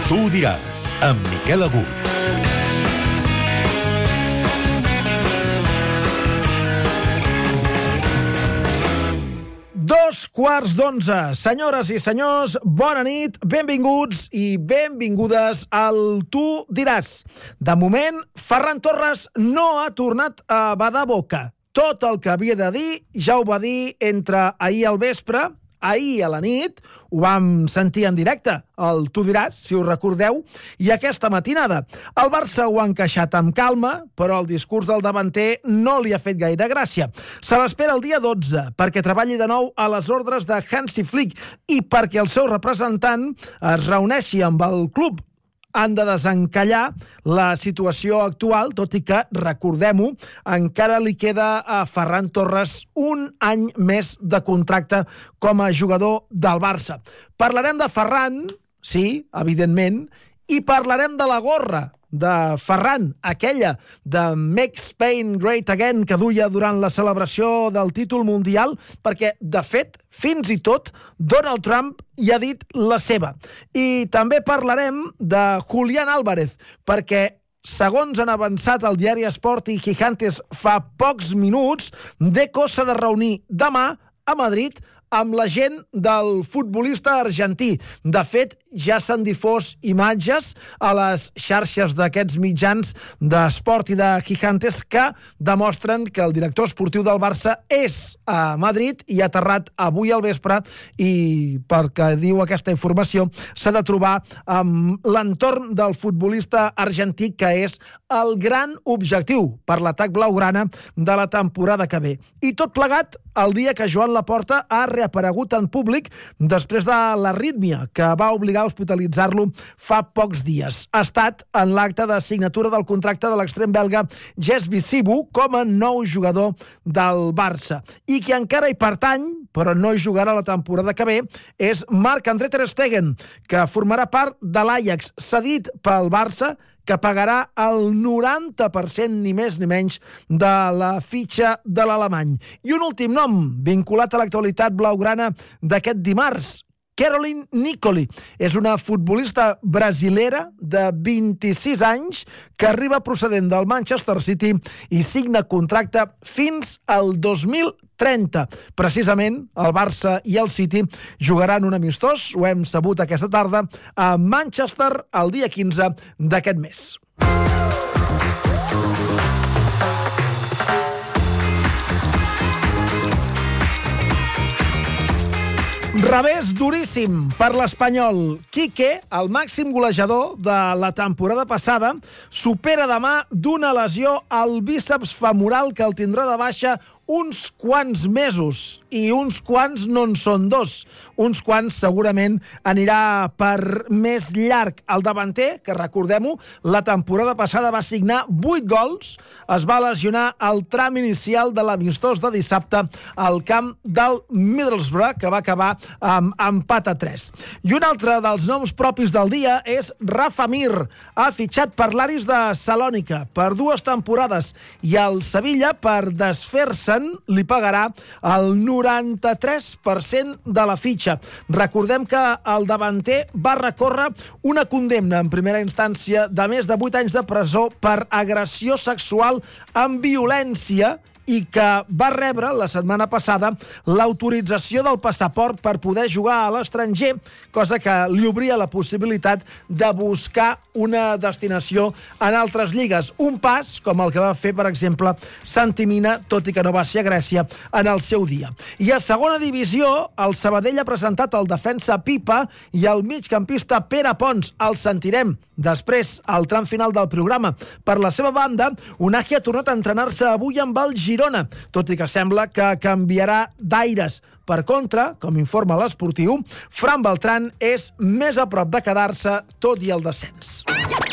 Tu diràs, amb Miquel Agut. Dos quarts d'11. Senyores i senyors, bona nit, benvinguts i benvingudes al Tu diràs. De moment, Ferran Torres no ha tornat a badar boca. Tot el que havia de dir ja ho va dir entre ahir al vespre, ahir a la nit, ho vam sentir en directe, el Tu diràs, si us recordeu, i aquesta matinada. El Barça ho ha encaixat amb calma, però el discurs del davanter no li ha fet gaire gràcia. Se l'espera el dia 12 perquè treballi de nou a les ordres de Hansi Flick i perquè el seu representant es reuneixi amb el club. Han de desencallar la situació actual, tot i que, recordem-ho, encara li queda a Ferran Torres un any més de contracte com a jugador del Barça. Parlarem de Ferran, sí, evidentment, i parlarem de la gorra de Ferran, aquella de Make Spain Great Again que duia durant la celebració del títol mundial, perquè, de fet, fins i tot Donald Trump hi ha dit la seva. I també parlarem de Julián Álvarez, perquè segons han avançat el diari Sport i Gigantes fa pocs minuts, Deco s'ha de reunir demà a Madrid amb la gent del futbolista argentí. De fet, ja s'han difós imatges a les xarxes d'aquests mitjans d'Esport i de Gigantes que demostren que el director esportiu del Barça és a Madrid i ha aterrat avui al vespre i, perquè diu aquesta informació, s'ha de trobar amb l'entorn del futbolista argentí, que és el gran objectiu per l'atac blaugrana de la temporada que ve. I tot plegat el dia que Joan Laporta ha reaparegut en públic després de l'arrítmia que va obligar a hospitalitzar-lo fa pocs dies. Ha estat en l'acte de signatura del contracte de l'extrem belga Jesby Sibu com a nou jugador del Barça. I qui encara hi pertany, però no hi jugarà la temporada que ve, és Marc-André ter Stegen, que formarà part de l'Ajax, cedit pel Barça, que pagarà el 90%, ni més ni menys, de la fitxa de l'alemany. I un últim nom, vinculat a l'actualitat blaugrana d'aquest dimarts, Caroline Nicoli. És una futbolista brasilera de 26 anys que arriba procedent del Manchester City i signa contracte fins al 2030. Precisament, el Barça i el City jugaran un amistós, ho hem sabut aquesta tarda, a Manchester el dia 15 d'aquest mes. Revés duríssim per l'Espanyol. Quique, el màxim golejador de la temporada passada, supera demà d'una lesió al bíceps femoral que el tindrà de baixa uns quants mesos, i uns quants no en són dos. Uns quants segurament anirà per més llarg. El davanter, que recordem-ho, la temporada passada va signar 8 gols, es va lesionar al tram inicial de l'amistós de dissabte al camp del Middlesbrough, que va acabar amb empat a 3. I un altre dels noms propis del dia és Rafa Mir. Ha fitxat per l'Aris de Salònica per 2 temporades i el Sevilla, per desfer-se'n, li pagarà el 93% de la fitxa. Recordem que el davanter va recórrer una condemna en primera instància de més de 8 anys de presó per agressió sexual amb violència i que va rebre la setmana passada l'autorització del passaport per poder jugar a l'estranger, cosa que li obria la possibilitat de buscar una destinació en altres lligues. Un pas com el que va fer, per exemple, Santi Mina, tot i que no va ser a Grècia en el seu dia. I a segona divisió, el Sabadell ha presentat el defensa Pipa i el migcampista Pere Pons. El sentirem després, al tram final del programa. Per la seva banda, Unai ha tornat a entrenar-se avui amb el Girona, tot i que sembla que canviarà d'aires. Per contra, com informa l'Esportiu, Fran Beltrán és més a prop de quedar-se tot i el descens.